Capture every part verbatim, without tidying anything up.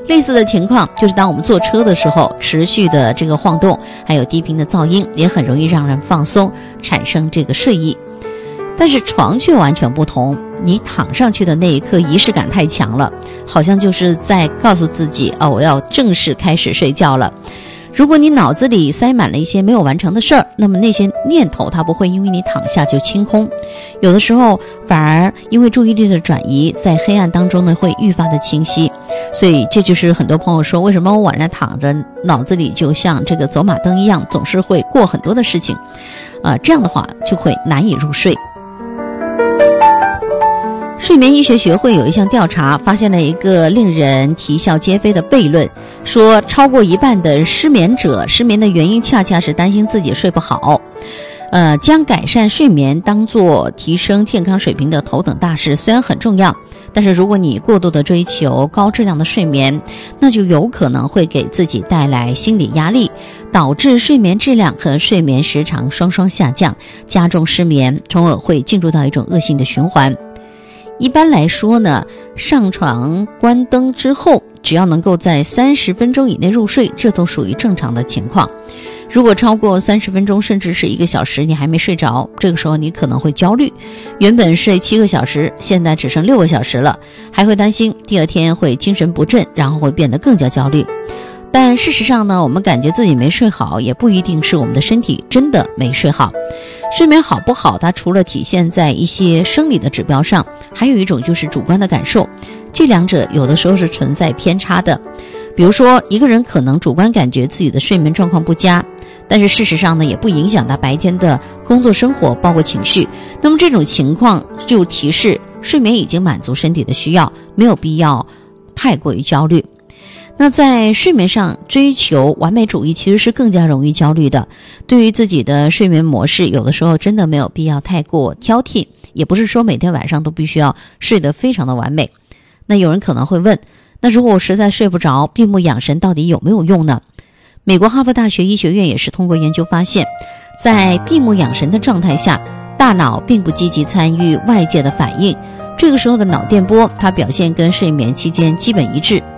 类似的情况就是当我们坐车的时候，持续的这个晃动，还有低频的噪音，也很容易让人放松，产生这个睡意。但是床却完全不同，你躺上去的那一刻仪式感太强了，好像就是在告诉自己哦，我要正式开始睡觉了。如果你脑子里塞满了一些没有完成的事儿，那么那些念头它不会因为你躺下就清空，有的时候反而因为注意力的转移，在黑暗当中呢会愈发的清晰。所以这就是很多朋友说，为什么我晚上躺着脑子里就像这个走马灯一样，总是会过很多的事情啊、呃，这样的话就会难以入睡。睡眠医学学会有一项调查，发现了一个令人啼笑皆非的悖论，说超过一半的失眠者，失眠的原因恰恰是担心自己睡不好。呃，将改善睡眠当作提升健康水平的头等大事，虽然很重要，但是如果你过度的追求高质量的睡眠，那就有可能会给自己带来心理压力，导致睡眠质量和睡眠时长双双下降，加重失眠，从而会进入到一种恶性的循环。一般来说呢，上床关灯之后，只要能够在三十分钟以内入睡，这都属于正常的情况。如果超过三十分钟，甚至是一个小时，你还没睡着，这个时候你可能会焦虑，原本睡七个小时，现在只剩六个小时了，还会担心第二天会精神不振，然后会变得更加焦虑。但事实上呢，我们感觉自己没睡好，也不一定是我们的身体真的没睡好。睡眠好不好，它除了体现在一些生理的指标上，还有一种就是主观的感受，这两者有的时候是存在偏差的。比如说，一个人可能主观感觉自己的睡眠状况不佳，但是事实上呢，也不影响他白天的工作生活，包括情绪。那么这种情况就提示睡眠已经满足身体的需要，没有必要太过于焦虑。那在睡眠上追求完美主义其实是更加容易焦虑的。对于自己的睡眠模式，有的时候真的没有必要太过挑剔，也不是说每天晚上都必须要睡得非常的完美。那有人可能会问，那如果我实在睡不着，闭目养神到底有没有用呢？美国哈佛大学医学院也是通过研究发现，在闭目养神的状态下，大脑并不积极参与外界的反应，这个时候的脑电波它表现跟睡眠期间基本一致。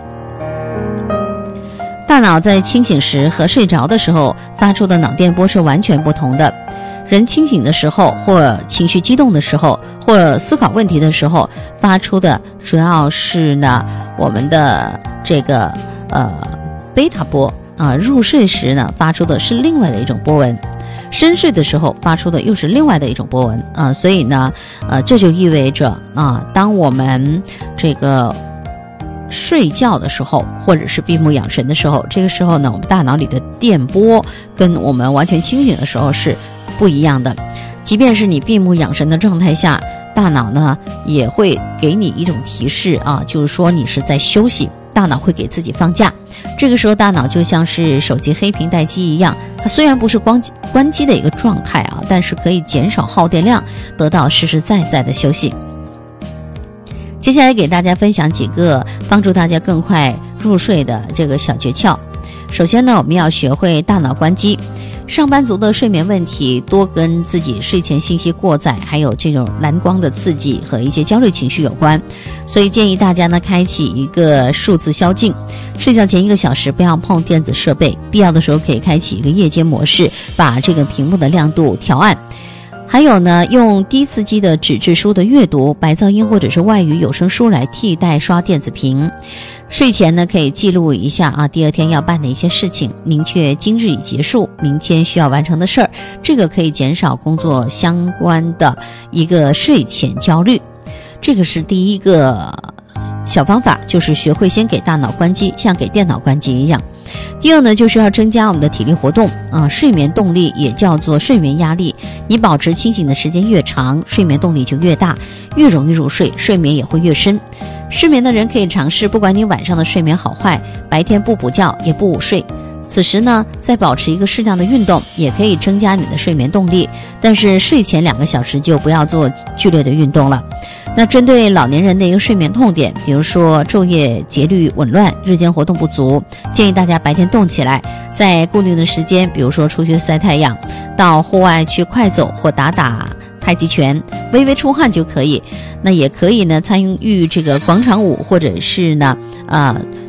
大脑在清醒时和睡着的时候发出的脑电波是完全不同的。人清醒的时候，或情绪激动的时候，或思考问题的时候，发出的主要是呢我们的这个呃贝塔波啊、呃，入睡时呢发出的是另外的一种波纹，深睡的时候发出的又是另外的一种波纹啊、呃，所以呢呃这就意味着啊、呃，当我们这个睡觉的时候，或者是闭目养神的时候，这个时候呢，我们大脑里的电波跟我们完全清醒的时候是不一样的。即便是你闭目养神的状态下，大脑呢也会给你一种提示啊，就是说你是在休息，大脑会给自己放假。这个时候大脑就像是手机黑屏待机一样，它虽然不是关关机的一个状态啊，但是可以减少耗电量，得到实实在在的休息。接下来给大家分享几个帮助大家更快入睡的这个小诀窍。首先呢，我们要学会大脑关机。上班族的睡眠问题多跟自己睡前信息过载，还有这种蓝光的刺激和一些焦虑情绪有关，所以建议大家呢开启一个数字宵禁，睡觉前一个小时不要碰电子设备，必要的时候可以开启一个夜间模式，把这个屏幕的亮度调暗。还有呢，用低刺激的纸质书的阅读、白噪音或者是外语有声书来替代刷电子屏。睡前呢，可以记录一下啊，第二天要办的一些事情，明确今日已结束，明天需要完成的事儿，这个可以减少工作相关的一个睡前焦虑。这个是第一个小方法，就是学会先给大脑关机，像给电脑关机一样。第二呢，就是要增加我们的体力活动啊、呃，睡眠动力也叫做睡眠压力。你保持清醒的时间越长，睡眠动力就越大，越容易入睡，睡眠也会越深。失眠的人可以尝试，不管你晚上的睡眠好坏，白天不补觉也不午睡。此时呢，再保持一个适量的运动，也可以增加你的睡眠动力。但是睡前两个小时就不要做剧烈的运动了。那针对老年人的一个睡眠痛点，比如说昼夜节律紊乱、日间活动不足，建议大家白天动起来，在固定的时间，比如说出去晒太阳，到户外去快走或打打太极拳，微微出汗就可以。那也可以呢参与这个广场舞，或者是呢呃